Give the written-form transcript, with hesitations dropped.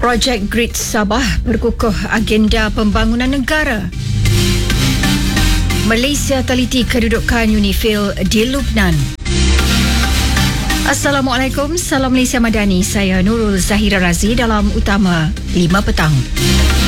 Projek Grid Sabah berkukuh agenda pembangunan negara. Malaysia teliti kedudukan UNIFIL di Lubnan. Assalamualaikum, salam Malaysia Madani. Saya Nurul Zahira Razi dalam Utama 5 petang.